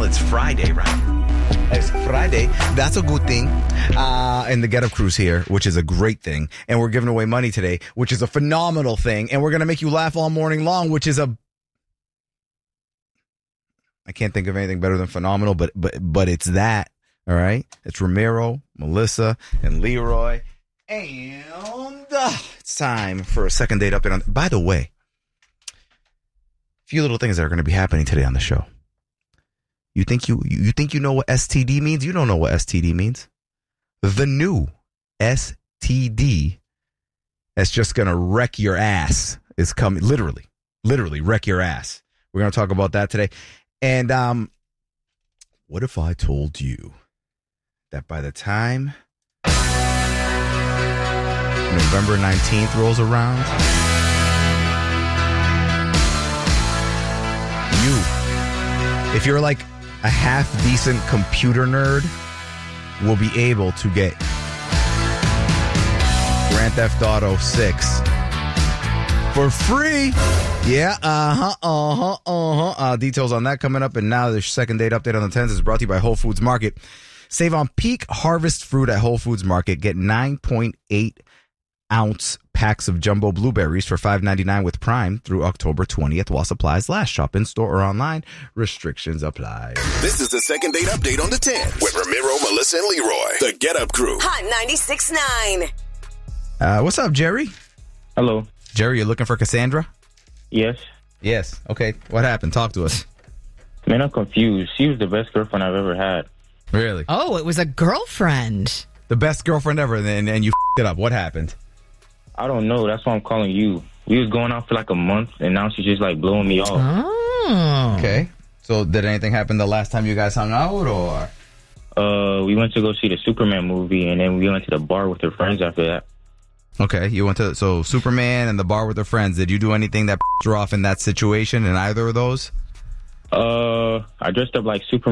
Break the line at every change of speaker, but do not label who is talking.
it's Friday, right? It's Friday. That's a good thing. And the Get Up Crew's here, which is a great thing. And we're giving away money today, which is a phenomenal thing. And we're going to make you laugh all morning long, which is I can't think of anything better than phenomenal, but it's that. All right? It's Ramiro, Melissa, and Leroy. And it's time for a second date update. By the way, a few little things that are going to be happening today on the show. You think you know what STD means? You don't know what STD means. The new STD that's just going to wreck your ass is coming. Literally wreck your ass. We're going to talk about that today. And what if I told you that by the time November 19th rolls around, if you're like a half-decent computer nerd, will be able to get Grand Theft Auto 6 for free. Yeah, details on that coming up. And now the second date update on the 10th is brought to you by Whole Foods Market. Save on peak harvest fruit at Whole Foods Market. Get 9.8-ounce packs of jumbo blueberries for $5.99 with Prime through October 20th while supplies last. Shop in store or online. Restrictions apply.
This is the second date update on the 10th with Ramiro, Melissa, and Leroy. The Get Up Crew.
Hot 96.9.
What's up, Jerry?
Hello.
Jerry, you looking for Cassandra?
Yes.
Yes. Okay. What happened? Talk to us.
Man, I'm confused. She was the best girlfriend I've ever had.
Really?
Oh, it was a girlfriend.
The best girlfriend ever, and you f***ed it up. What happened?
I don't know. That's why I'm calling you. We was going out for like a month, and now she's just like blowing me off.
Oh.
Okay. So did anything happen the last time you guys hung out, or?
We went to go see the Superman movie, and then we went to the bar with her friends after that.
Okay, you went to Superman and the bar with her friends. Did you do anything that pissed her off in that situation in either of those?
I dressed up like Superman.